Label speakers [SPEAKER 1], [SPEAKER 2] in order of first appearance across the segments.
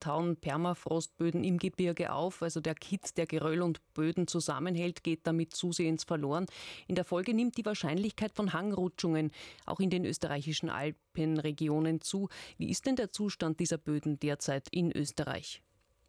[SPEAKER 1] tauen Permafrostböden im Gebirge auf. Also der Kitt, der Geröll und Böden zusammenhält, geht damit zusehends verloren. In der Folge nimmt die Wahrscheinlichkeit von Hangrutschungen auch in den österreichischen Alpenregionen zu. Wie ist denn der Zustand dieser Böden derzeit in Österreich?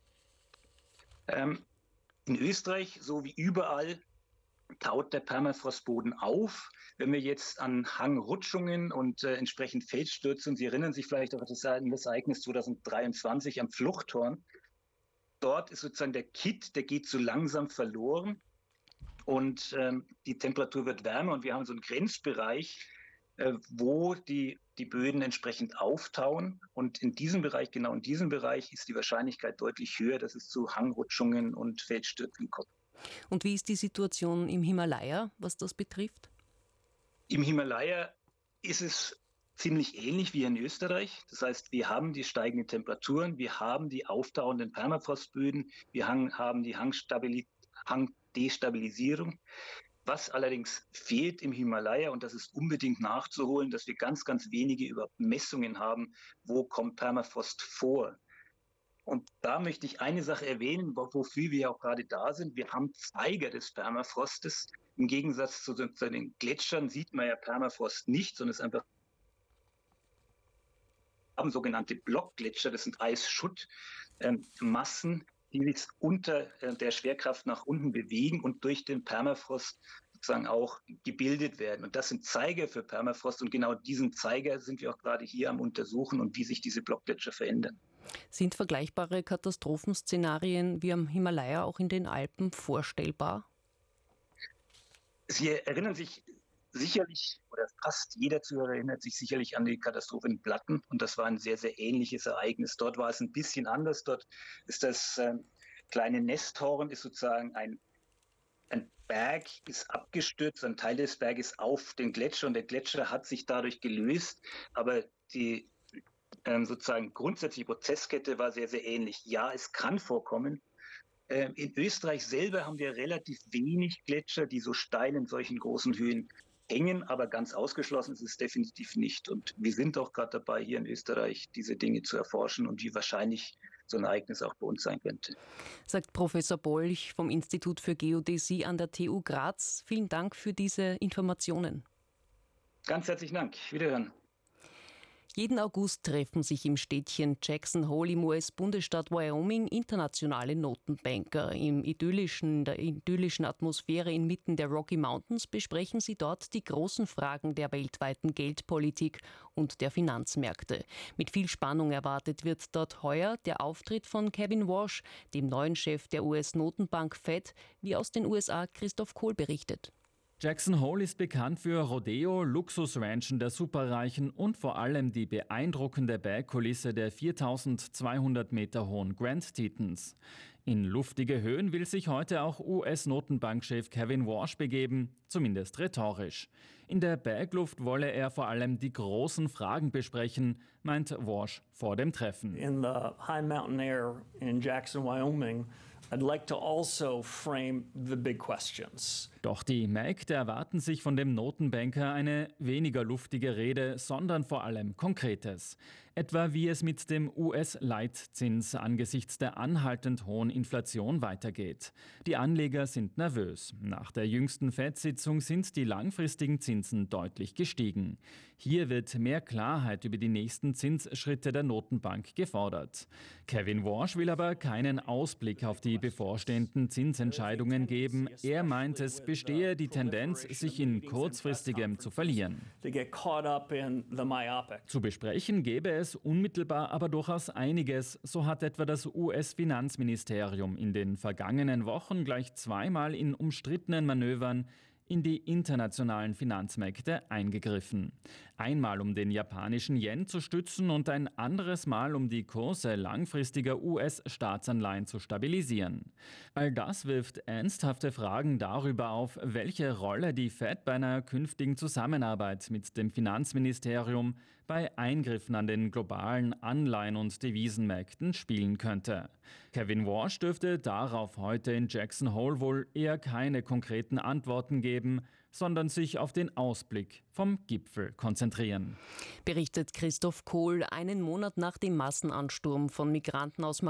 [SPEAKER 2] In Österreich, so wie überall, taut der Permafrostboden auf. Wenn wir jetzt an Hangrutschungen und entsprechend Felsstürze, und Sie erinnern sich vielleicht auch an das Ereignis 2023 am Fluchthorn, dort ist sozusagen der Kitt, der geht so langsam verloren und die Temperatur wird wärmer und wir haben so einen Grenzbereich, wo die Böden entsprechend auftauen. Und in diesem Bereich, genau in diesem Bereich, ist die Wahrscheinlichkeit deutlich höher, dass es zu Hangrutschungen und Felsstürzen kommt.
[SPEAKER 1] Und wie ist die Situation im Himalaya, was das betrifft?
[SPEAKER 2] Im Himalaya ist es ziemlich ähnlich wie in Österreich. Das heißt, wir haben die steigenden Temperaturen, wir haben die auftauenden Permafrostböden, wir haben die Hangdestabilisierung. Was allerdings fehlt im Himalaya, und das ist unbedingt nachzuholen, dass wir ganz, ganz wenige Messungen haben, wo kommt Permafrost vor. Und da möchte ich eine Sache erwähnen, wofür wir auch gerade da sind. Wir haben Zeiger des Permafrostes. Im Gegensatz zu den Gletschern sieht man ja Permafrost nicht, sondern es ist einfach sogenannte Blockgletscher, das sind Eisschuttmassen, die sich unter der Schwerkraft nach unten bewegen und durch den Permafrost sozusagen auch gebildet werden. Und das sind Zeiger für Permafrost und genau diesen Zeiger sind wir auch gerade hier am Untersuchen und wie sich diese Blockgletscher verändern.
[SPEAKER 1] Sind vergleichbare Katastrophenszenarien wie am Himalaya auch in den Alpen vorstellbar?
[SPEAKER 2] Sie erinnern sich sicherlich, oder fast jeder Zuhörer erinnert sich sicherlich an die Katastrophe in Blatten. Und das war ein sehr, sehr ähnliches Ereignis. Dort war es ein bisschen anders. Dort ist das kleine Nesthorn, ist sozusagen ein Berg, ist abgestürzt, ein Teil des Berges auf den Gletscher. Und der Gletscher hat sich dadurch gelöst. Aber die sozusagen grundsätzliche Prozesskette war sehr, sehr ähnlich. Ja, es kann vorkommen. In Österreich selber haben wir relativ wenig Gletscher, die so steil in solchen großen Höhen hängen, aber ganz ausgeschlossen ist es definitiv nicht. Und wir sind auch gerade dabei, hier in Österreich diese Dinge zu erforschen und wie wahrscheinlich so ein Ereignis auch bei uns sein könnte.
[SPEAKER 1] Sagt Professor Bolch vom Institut für Geodäsie an der TU Graz. Vielen Dank für diese Informationen.
[SPEAKER 2] Ganz herzlichen Dank. Wiederhören.
[SPEAKER 1] Jeden August treffen sich im Städtchen Jackson Hole im US-Bundesstaat Wyoming internationale Notenbanker. In der idyllischen Atmosphäre inmitten der Rocky Mountains besprechen sie dort die großen Fragen der weltweiten Geldpolitik und der Finanzmärkte. Mit viel Spannung erwartet wird dort heuer der Auftritt von Kevin Warsh, dem neuen Chef der US-Notenbank Fed, wie aus den USA Christoph Kohl berichtet.
[SPEAKER 3] Jackson Hole ist bekannt für Rodeo, Luxusranchen der Superreichen und vor allem die beeindruckende Bergkulisse der 4200 Meter hohen Grand Tetons. In luftige Höhen will sich heute auch US-Notenbankchef Kevin Warsh begeben, zumindest rhetorisch. In der Bergluft wolle er vor allem die großen Fragen besprechen, meint Warsh vor dem Treffen.
[SPEAKER 4] In the high mountain air in Jackson, Wyoming, I'd like to also frame the big questions.
[SPEAKER 3] Doch die Märkte erwarten sich von dem Notenbanker eine weniger luftige Rede, sondern vor allem Konkretes. Etwa wie es mit dem US-Leitzins angesichts der anhaltend hohen Inflation weitergeht. Die Anleger sind nervös. Nach der jüngsten FED-Sitzung sind die langfristigen Zinsen deutlich gestiegen. Hier wird mehr Klarheit über die nächsten Zinsschritte der Notenbank gefordert. Kevin Warsh will aber keinen Ausblick auf die bevorstehenden Zinsentscheidungen geben. Er meint, es bestehe die Tendenz, sich in kurzfristigem zu verlieren. Zu besprechen gäbe es unmittelbar aber durchaus einiges. So hat etwa das US-Finanzministerium in den vergangenen Wochen gleich zweimal in umstrittenen Manövern in die internationalen Finanzmärkte eingegriffen. Einmal um den japanischen Yen zu stützen und ein anderes Mal um die Kurse langfristiger US-Staatsanleihen zu stabilisieren. All das wirft ernsthafte Fragen darüber auf, welche Rolle die Fed bei einer künftigen Zusammenarbeit mit dem Finanzministerium bei Eingriffen an den globalen Anleihen- und Devisenmärkten spielen könnte. Kevin Warsh dürfte darauf heute in Jackson Hole wohl eher keine konkreten Antworten geben, sondern sich auf den Ausblick vom Gipfel konzentrieren.
[SPEAKER 1] Berichtet Christoph Kohl, einen Monat nach dem Massenansturm von Migranten aus